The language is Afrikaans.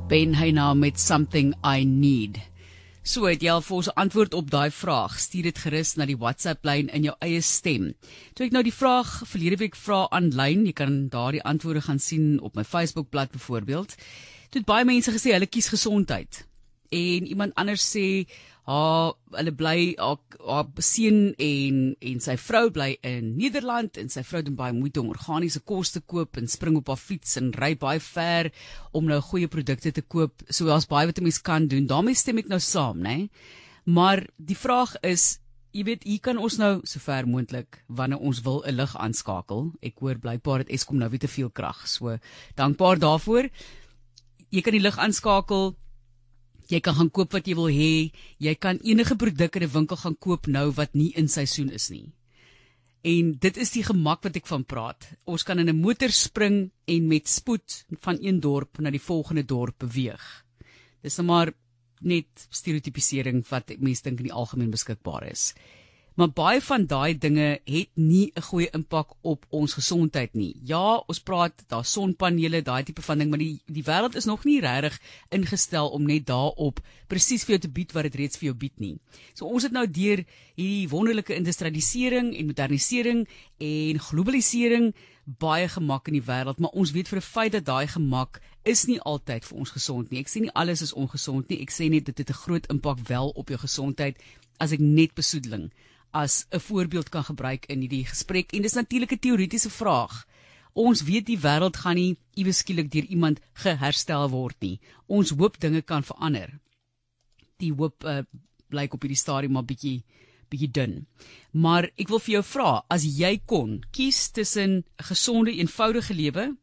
Ben hy nou met Something I Need. So het jy al vir ons 'n antwoord op daai vraag. Stuur dit gerus na die WhatsApp-lyn in jou eie stem. Toe ek nou die vraag verlede week vra aanlyn, jy kan daar die antwoorde gaan sien op my Facebookblad byvoorbeeld. Toe het baie mense gesê hulle kies gesondheid. En iemand anders sê hulle bly haar seun en sy vrou bly in Nederland en sy vrou doen baie moeite om organiese kos te koop en spring op haar fiets en ry baie ver om nou goeie produkte te koop. So daar's baie wat 'n mens kan doen. Daarmee stem ek nou saam, né? Maar die vraag is, jy weet, hier kan ons nou so ver moontlik wanneer ons wil 'n lig aanskakel. Ek hoor blykbaar het Eskom nou weer te veel krag. So dankbaar daarvoor. Jy kan die lig aanskakel. Jy kan gaan koop wat jy wil hê, jy kan enige produk in 'n winkel gaan koop nou wat nie in seisoen is nie. En dit is die gemak wat ek van praat. Ons kan in 'n motor spring en met spoed van een dorp na die volgende dorp beweeg. Dis nou maar net stereotypisering wat mense dink in die algemeen beskikbaar is. Maar baie van daai dinge het nie 'n goeie impak op ons gesondheid nie. Ja, ons praat, daar sonpanele, daai tipe van ding, maar die wêreld is nog nie regtig ingestel om net daarop presies vir jou te bied wat dit reeds vir jou bied nie. So ons het nou deur hierdie wonderlike industrialisering en modernisering en globalisering baie gemak in die wêreld, maar ons weet vir 'n feit dat daai gemak is nie altyd vir ons gesond nie. Ek sê nie alles is ongesond nie, ek sê net dit het 'n groot impak wel op jou gesondheid as ek net besoedeling as 'n voorbeeld kan gebruik in hierdie gesprek. En dis natuurlik 'n teoretiese vraag. Ons weet die wêreld gaan nie iewes skielik deur iemand geherstel word nie. Ons hoop dinge kan verander. Die hoop blyk op hierdie stadium maar bietjie dun. Maar ek wil vir jou vra, as jy kon kies tussen 'n gesonde, eenvoudige lewe